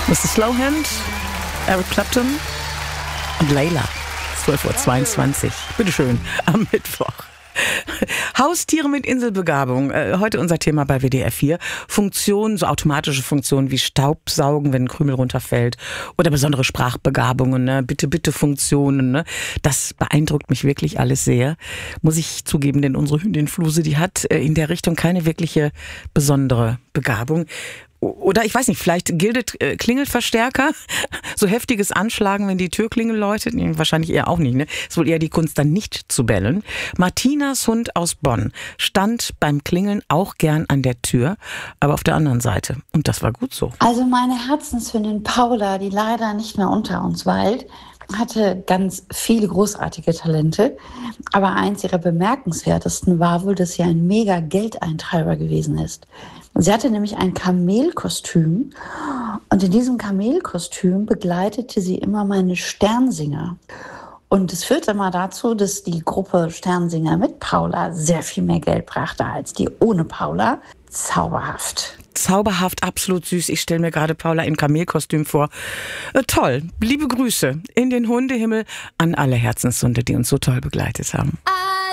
Mrs. Slowhand, Eric Clapton und Layla. 12:22 Uhr. Bitteschön, am Mittwoch. Haustiere mit Inselbegabung. Heute unser Thema bei WDR 4. Funktionen, so automatische Funktionen wie Staubsaugen, wenn ein Krümel runterfällt. Oder besondere Sprachbegabungen, ne? Bitte-Funktionen. Ne? Das beeindruckt mich wirklich alles sehr. Muss ich zugeben, denn unsere Hündin Fluse, die hat in der Richtung keine wirkliche besondere Begabung. Oder ich weiß nicht, vielleicht gilt Klingelverstärker, so heftiges Anschlagen, wenn die Türklingel läutet, wahrscheinlich eher auch nicht, ne? Ist wohl eher die Kunst, dann nicht zu bellen. Martinas Hund aus Bonn stand beim Klingeln auch gern an der Tür, aber auf der anderen Seite. Und das war gut so. Also meine Herzenshündin Paula, die leider nicht mehr unter uns weilt, hatte ganz viele großartige Talente, aber eins ihrer bemerkenswertesten war wohl, dass sie ein mega Geldeintreiber gewesen ist. Sie hatte nämlich ein Kamelkostüm und in diesem Kamelkostüm begleitete sie immer meine Sternsinger. Und es führte mal dazu, dass die Gruppe Sternsinger mit Paula sehr viel mehr Geld brachte als die ohne Paula. Zauberhaft. Zauberhaft, absolut süß. Ich stelle mir gerade Paula im Kamelkostüm vor. Toll. Liebe Grüße in den Hundehimmel an alle Herzenshunde, die uns so toll begleitet haben.